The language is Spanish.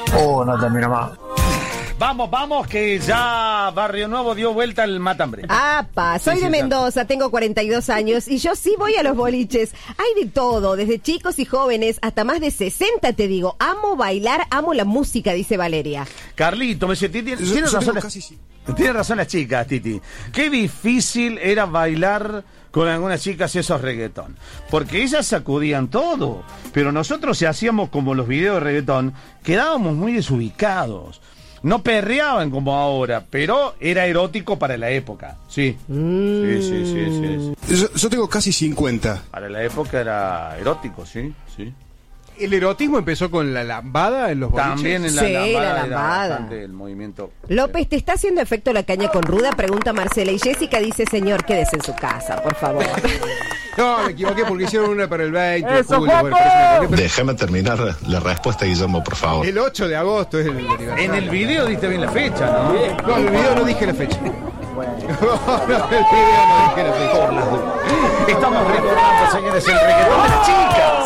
Oh, no termino más. Vamos, que ya Barrio Nuevo dio vuelta el matambre. ¡Apa! Soy Sí, de sí, Mendoza, tengo 42 años y yo sí voy a los boliches. Hay de todo, desde chicos y jóvenes hasta más de 60, te digo. Amo bailar, amo la música, dice Valeria. Carlito, me dice, tiene razón. Tiene razón las chicas, Titi. Qué difícil era bailar con algunas chicas esos reggaetón. Porque ellas sacudían todo. Pero nosotros, si hacíamos como los videos de reggaetón, quedábamos muy desubicados. No perreaban como ahora, pero era erótico para la época. Sí. Sí. Yo tengo casi 50. Para la época era erótico, sí. ¿El erotismo empezó con la lambada en los boliches? También en la Sí, lambada, la era lambada. bastante el movimiento. López, ¿te está haciendo efecto la caña con ruda? Pregunta Marcela. Y Jessica dice, señor, quédese en su casa, por favor. No, me equivoqué porque hicieron una para el 20 de ¡Eso, julio. Bueno, Juaco! por eso me equivoqué, pero Déjame terminar la respuesta, Guillermo, por favor. el 8 de agosto es el aniversario. En el video diste bien la fecha, ¿no? No, en el video no dije la fecha. No, en el video no dije la fecha. Estamos recordando, señores, el reggaetón de las chicas.